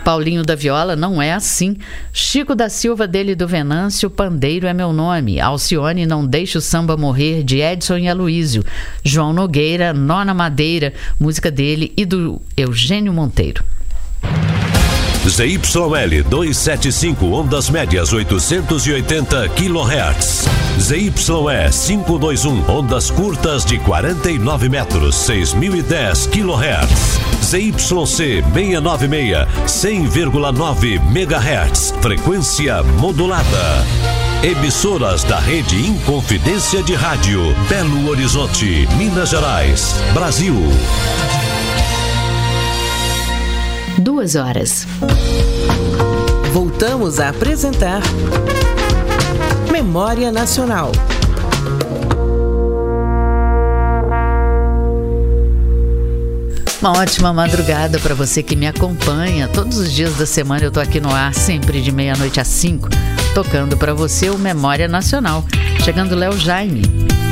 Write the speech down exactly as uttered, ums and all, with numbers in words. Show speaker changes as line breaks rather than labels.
Paulinho da Viola, Não É Assim. Chico da Silva, dele do Venâncio, Pandeiro é Meu Nome. Alcione, Não Deixe o Samba Morrer, de Edson e Aloísio. João Nogueira, Nó na Madeira, música dele e do Eugênio Monteiro.
Z Y L duzentos e setenta e cinco, ondas médias oitocentos e oitenta quilohertz. Z Y E quinhentos e vinte e um, ondas curtas de quarenta e nove metros, seis mil e dez quilohertz. Z Y C seiscentos e noventa e seis, cem vírgula nove megahertz, frequência modulada. Emissoras da rede Inconfidência de Rádio, Belo Horizonte, Minas Gerais, Brasil.
Duas horas.
Voltamos a apresentar Memória Nacional.
Uma ótima madrugada para você que me acompanha. Todos os dias da semana eu tô aqui no ar, sempre de meia-noite às cinco, tocando para você o Memória Nacional. Chegando Léo Jaime.